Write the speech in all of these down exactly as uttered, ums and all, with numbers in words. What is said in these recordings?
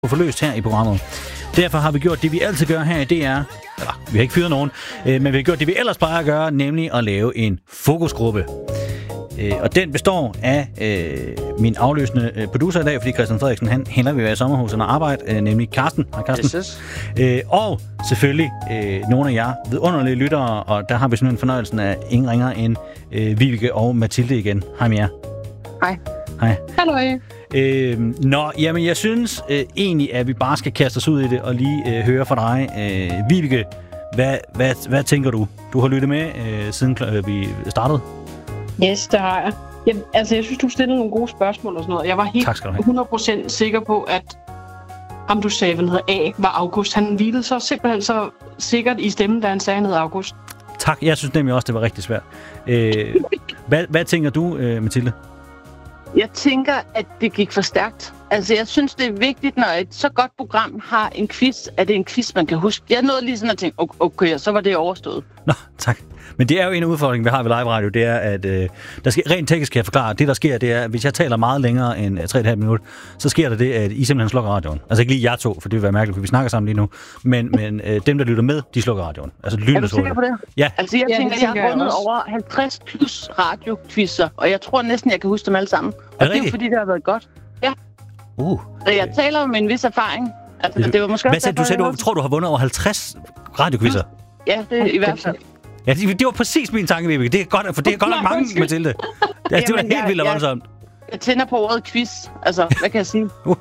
forløst her i programmet. Derfor har vi gjort det, vi altid gør her i D R. Eller, vi har ikke fyret nogen, øh, men vi har gjort det, vi ellers plejer at gøre, nemlig at lave en fokusgruppe. Øh, og den består af øh, min afløsende øh, producer i dag, fordi Christian Frederiksen, han hellere vil være i sommerhuset og arbejde, øh, nemlig Carsten. Hej Carsten. Yes, yes. Øh, og selvfølgelig øh, nogle af jer vidunderlige lyttere, og der har vi simpelthen fornøjelsen af ingen ringer end øh, Vibeke og Mathilde igen. Hej med jer. Hej. Hej. Hallo. Øh, nå, jamen jeg synes øh, egentlig, at vi bare skal kaste os ud i det og lige øh, høre fra dig. Øh, Vibeke, hvad, hvad, hvad tænker du? Du har lyttet med øh, siden øh, vi startede. Yes, det har jeg. jeg. Altså, jeg synes, du stillede nogle gode spørgsmål og sådan noget. Jeg var helt hundrede procent sikker på, at ham, du sagde, hvad hedder A, var August. Han hvilede så simpelthen så sikkert i stemmen, da han sagde, han hed August. Tak, jeg synes nemlig også, det var rigtig svært. Øh, hvad, hvad tænker du, øh, Mathilde? Jeg tænker, at det gik for stærkt. Altså, jeg synes, det er vigtigt, når et så godt program har en quiz, at det er en quiz, man kan huske. Jeg nåede lige sådan at tænke, okay, så var det overstået. Nå, tak. Men det er jo en af udfordringen, vi har ved live radio, det er, at øh, der sker, rent teknisk kan jeg forklare, det der sker, det er, at hvis jeg taler meget længere end tre komma fem minutter, så sker der det, at I simpelthen slukker radioen. Altså ikke lige jer to, for det vil være mærkeligt, for vi snakker sammen lige nu, men, men øh, dem, der lytter med, de slukker radioen. Altså er du sikker på det? Ja. Altså jeg ja, tænker, at jeg har vundet over halvtreds plus radioquizzer, og jeg tror næsten, jeg kan huske dem alle sammen. Og er det, det er jo fordi, det har været godt. Ja. Uh. Så jeg taler om en vis erfaring. Altså, det var måske Hvad sagde du? Sagde, du tror, du har vundet over halvtreds radioquizzer? Ja, det er i hvert fald. Ja, det, det var præcis min tanke, Vibeke. Det er godt, for det er godt nok mange, Mathilde. Det, det var helt vildt og voldsomt. Jeg, jeg tænder på ordet quiz. Altså, hvad kan jeg sige? Uh.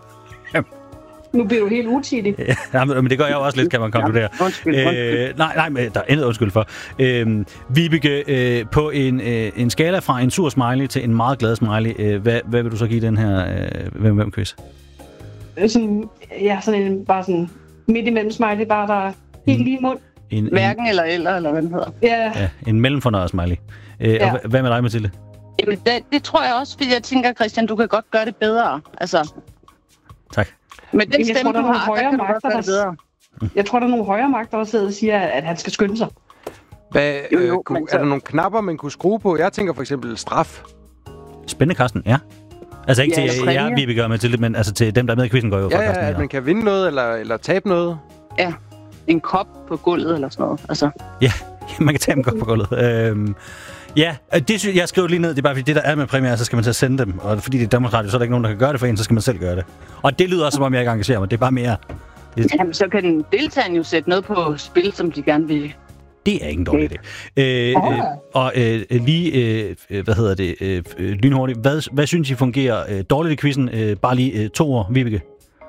Nu bliver du helt utidig. Ja, men det gør jeg jo også lidt, kan man konkludere. Ja, undskyld, undskyld. Øh, nej, nej, men der er intet undskyld for. Øh, Vibeke, øh, på en, øh, en skala fra en sur smiley til en meget glad smiley, øh, hvad, hvad vil du så give den her øh, hvem hvem quiz? Sådan, ja, sådan en, bare sådan midt imellem smiley, bare der er helt lige mund. En, Hverken eller eller, eller hvad den hedder. Ja. Ja, en mellemfornøjet smiley. Øh, Ja. Og hvad med dig, Mathilde? Jamen, det, det tror jeg også, fordi jeg tænker, Christian, du kan godt gøre det bedre. Altså, tak. med den Jeg stemme, tror, der du er har, nogle der kan du højere godt gøre det magter, bedre. Jeg tror, der er nogle højere magter, der sidder og siger, at han skal skynde sig. Hvad, Jo, øh, jo, kunne, men så- er der nogle knapper, man kunne skrue på? Jeg tænker for eksempel straf. Spændende, Carsten. Ja. Altså ikke Ja, til præmie. jer, Vibeke og Mathilde, men altså til dem, der er med i quizzen, går jo for Ja, ja, Carsten. at man kan vinde noget eller, eller tabe noget. Ja, en kop på gulvet eller sådan noget. Altså, Ja, man kan tage dem godt på gulvet. Øhm, ja, det synes jeg skriver lige ned. Det er bare fordi, det der er med præmier, så skal man til at sende dem. Og fordi det er Danmarks Radio, så er der ikke nogen, der kan gøre det for en, så skal man selv gøre det. Og det lyder også, som om jeg ikke engagerer mig. Det er bare mere... Det, jamen, så kan deltageren jo sætte noget på spil, som de gerne vil. det er ikke en dårlig idé. Øh, øh, og øh, lige, øh, hvad hedder det, øh, lynhurtigt. Hvad, hvad synes I fungerer øh, dårligt i quizzen? Øh, bare lige øh, to ord, Vibeke.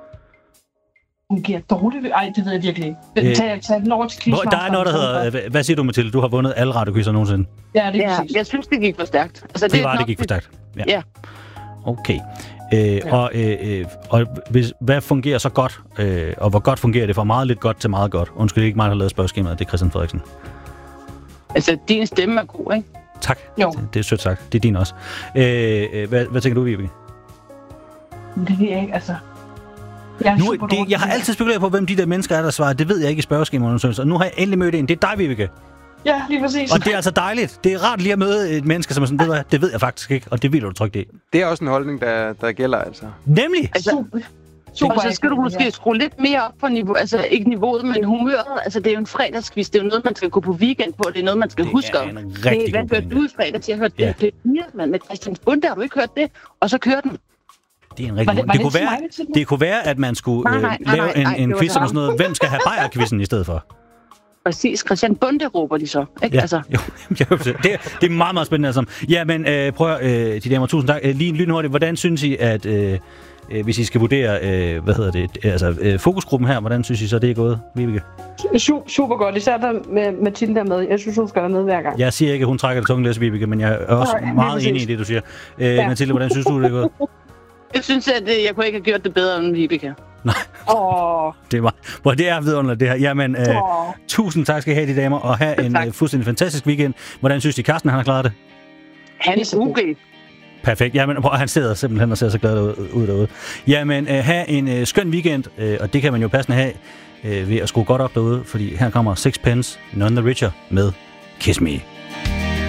Hun giver dårligt. Ej, det ved jeg virkelig ikke. Øh, Tag, tag den over til Hvor, quizmasteren. der er noget, der hedder... Øh, hvad- hvad siger du, Mathilde? Du har vundet alle radioquizzer nogensinde. Ja, det er Ja, præcis. jeg synes, det gik for stærkt. Altså, Det, det var, nok det gik for stærkt. Ja. Ja. Okay. Øh, ja. Og, øh, øh, og hvis, hvad fungerer så godt? Øh, og hvor godt fungerer det fra meget lidt godt til meget godt? Undskyld, det er ikke mig, der har lavet spørgeskemaet. Det er Christian Frederiksen. Altså, din stemme er god, ikke? Tak. Jo. Det, det er sødt sagt. Det er din også. Øh, øh, hvad, hvad tænker du, Vibeke? Men det ved jeg ikke, altså. Jeg, er Nu, super det, dårlig jeg har til det. altid spekuleret på, hvem de der mennesker er, der svarer. Det ved jeg ikke i spørgeskemaundersøgelser. Og nu har jeg endelig mødt en. Det er dig, Vibeke. Ja, lige præcis. Og det er altså dejligt. Det er rart lige at møde et menneske, som er sådan, ved du hvad, det ved jeg faktisk ikke. Og det vil du trykke det. Det er også en holdning, der, der gælder, altså. Nemlig. Altså, Super. Super. og så skal du måske skrue lidt mere op på niveau, altså ikke niveauet, men humøret. Altså, det er jo en fredagsquiz. Det er jo noget, man skal gå på weekend på. Det er noget, man skal Det huske. er en Det rigtig er, hvad god hørte pointe. du i fredag til? Jeg hørte Ja. det. Det er mand med Christian Bunde. Har du ikke hørt det? Og så kører den. Det er en Var rigtig det- god. var Det, det kunne til være, mig, til mig? det kunne være, at man skulle Nej, øh, nej, nej, lave nej, en, nej, en det var quiz om det. sådan noget. Hvem skal have bajer-quizzen i stedet for? Præcis. Christian Bunde råber de så. Ikke? Ja, Altså, jo, jeg vil sige, det, er- det er meget, meget spændende. Altså. Ja, men øh, prøv at, øh, de damer, tusind tak. Øh, lige lynhurtigt, hvordan synes I, at øh, øh, hvis I skal vurdere, øh, hvad hedder det, altså øh, fokusgruppen her, hvordan synes I så, det er gået, Vibeke? Super, super godt. Især der med Mathilde der med. Jeg synes, hun skal være med hver gang. Jeg siger ikke, at hun trækker det tunge læs, Vibeke, men jeg er også Nej, lige meget præcis. enig i det, du siger. Øh, Ja. Mathilde, hvordan synes du, det er gået? jeg synes, at øh, jeg kunne ikke have gjort det bedre end Vibeke. Åh, Det var, hvor det er vidunderligt, det her. Jamen, øh, åh. tusind tak skal I have, de damer, og have en Tak. øh, fuldstændig fantastisk weekend. Hvordan synes I, Carsten, han har klaret det? Han er U G. Perfekt. Jamen, prøv, han sidder simpelthen og ser så glad ud, ud derude. Jamen, øh, have en øh, skøn weekend, øh, og det kan man jo passende have øh, ved at skrue godt op derude, fordi her kommer Sixpence, None the Richer med Kiss Me.